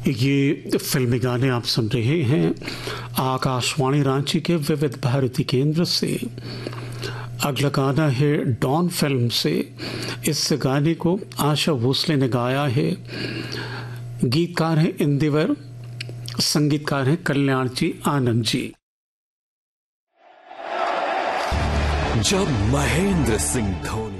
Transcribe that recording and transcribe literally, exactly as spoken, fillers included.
ये फिल्मी गाने आप सुन रहे हैं आकाशवाणी रांची के विविध भारती केंद्र से। अगला गाना है डॉन फिल्म से। इस गाने को आशा भोसले ने गाया है। गीतकार हैं इंदिवर, संगीतकार हैं कल्याण जी आनंद जी। जब महेंद्र सिंह धोनी